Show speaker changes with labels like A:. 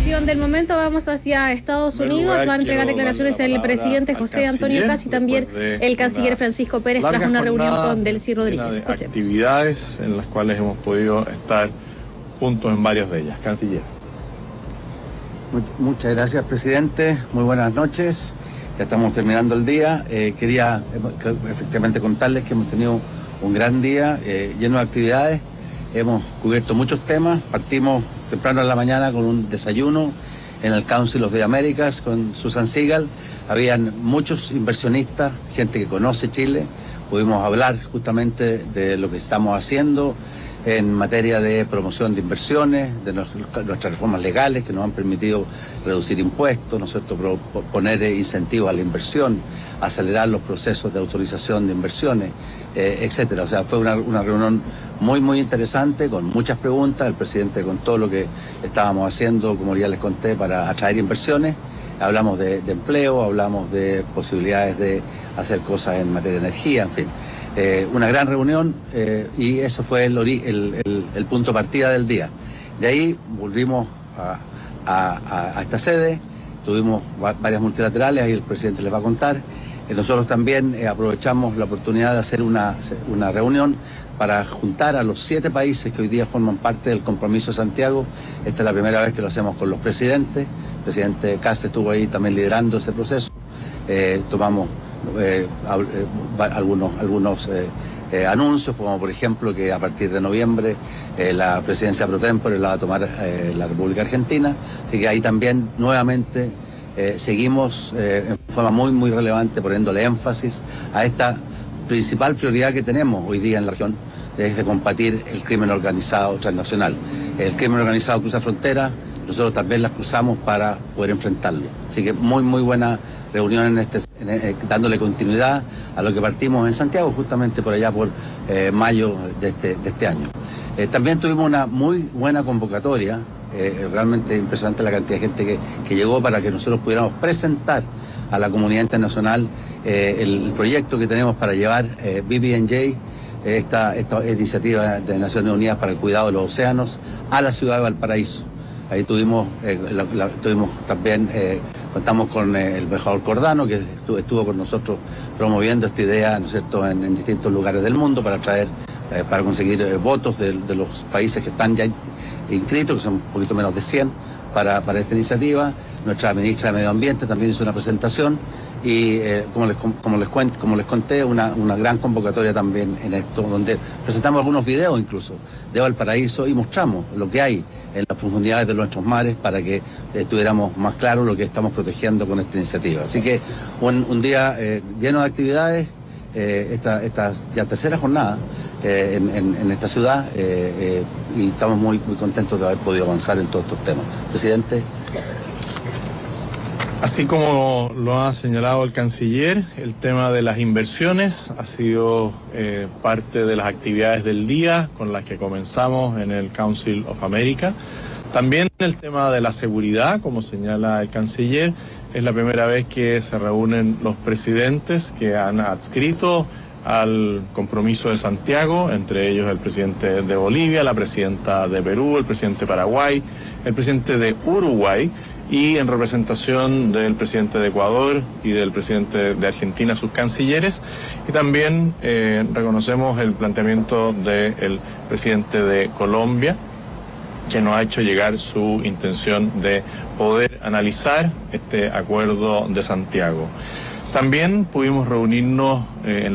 A: información del momento, vamos hacia Estados Unidos. Va a entregar declaraciones el presidente José Antonio Kast y también el canciller Francisco Pérez tras una reunión con Delcy Rodríguez.
B: Escuchemos. Actividades en las cuales hemos podido estar juntos en varias de ellas. Canciller.
C: Muchas gracias, presidente. Muy buenas noches. Ya estamos terminando el día. Quería efectivamente contarles que hemos tenido un gran día lleno de actividades. Hemos cubierto muchos temas. Partimos temprano en la mañana con un desayuno en el Council of the Americas con Susan Segal. Habían muchos inversionistas, gente que conoce Chile. Pudimos hablar justamente de lo que estamos haciendo en materia de promoción de inversiones, de nuestras reformas legales que nos han permitido reducir impuestos, ¿no es cierto?, poner incentivos a la inversión, acelerar los procesos de autorización de inversiones, etcétera. O sea, fue una reunión muy interesante, con muchas preguntas. El presidente contó lo que estábamos haciendo, como ya les conté, para atraer inversiones. Hablamos de empleo, hablamos de posibilidades de hacer cosas en materia de energía, en fin. Una gran reunión y eso fue el punto de partida del día. De ahí volvimos a esta sede, tuvimos varias multilaterales, ahí el presidente les va a contar. Nosotros también aprovechamos la oportunidad de hacer una reunión para juntar a los 7 países que hoy día forman parte del Compromiso de Santiago. Esta es la primera vez que lo hacemos con los presidentes. El presidente Kast estuvo ahí también liderando ese proceso. Tomamos algunos anuncios, como por ejemplo que a partir de noviembre la presidencia pro tempore la va a tomar la República Argentina. Así que ahí también nuevamente seguimos en forma muy relevante poniéndole énfasis a esta principal prioridad que tenemos hoy día en la región, es de combatir el crimen organizado transnacional. El crimen organizado cruza fronteras, nosotros también las cruzamos para poder enfrentarlo. Así que muy buena reunión dándole continuidad a lo que partimos en Santiago, justamente por allá por mayo de este año. También tuvimos una muy buena convocatoria, realmente impresionante la cantidad de gente que llegó para que nosotros pudiéramos presentar a la comunidad internacional el proyecto que tenemos para llevar BBNJ, esta iniciativa de Naciones Unidas para el cuidado de los océanos, a la ciudad de Valparaíso. Ahí tuvimos también, contamos con el embajador Cordano, que estuvo con nosotros promoviendo esta idea, ¿no es cierto?, en distintos lugares del mundo para conseguir votos de los países que están ya inscritos, que son un poquito menos de 100, para esta iniciativa. Nuestra ministra de Medio Ambiente también hizo una presentación y como les conté, una gran convocatoria también en esto, donde presentamos algunos videos incluso de Valparaíso y mostramos lo que hay en las profundidades de nuestros mares para que tuviéramos más claro lo que estamos protegiendo con esta iniciativa. Así que un día lleno de actividades, esta ya tercera jornada en esta ciudad y estamos muy contentos de haber podido avanzar en todos estos temas. Presidente.
B: Así como lo ha señalado el canciller, el tema de las inversiones ha sido parte de las actividades del día con las que comenzamos en el Council of America. También el tema de la seguridad, como señala el canciller, es la primera vez que se reúnen los presidentes que han adscrito al Compromiso de Santiago, entre ellos el presidente de Bolivia, la presidenta de Perú, el presidente de Paraguay, el presidente de Uruguay, y en representación del presidente de Ecuador y del presidente de Argentina, sus cancilleres. Y también reconocemos el planteamiento del presidente de Colombia, que nos ha hecho llegar su intención de poder analizar este acuerdo de Santiago. También pudimos reunirnos en